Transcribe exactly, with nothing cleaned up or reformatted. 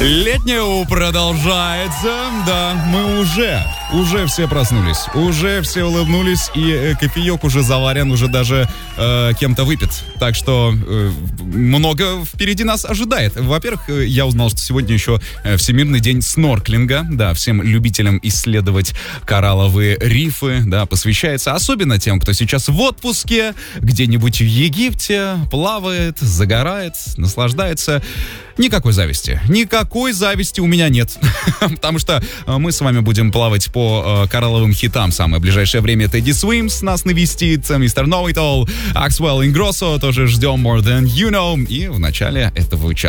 Летнее продолжается. Да, мы уже, уже все проснулись, уже все улыбнулись, и э, кофеек уже заварен, уже даже э, кем-то выпит. Так что э, много впереди нас ожидает. Во-первых, э, я узнал, что сегодня еще э, Всемирный день снорклинга. Да, всем любителям исследовать коралловые рифы, да, посвящается. Особенно тем, кто сейчас в отпуске, где-нибудь в Египте, плавает, загорает, наслаждается. Никакой зависти. Никакой зависти у меня нет. Потому что мы с вами будем плавать по э, коралловым хитам. Самое ближайшее время Teddy Swims нас навестит, мистер Know It All, Axwell Ingrosso тоже ждем More Than You Know. И в начале этого часа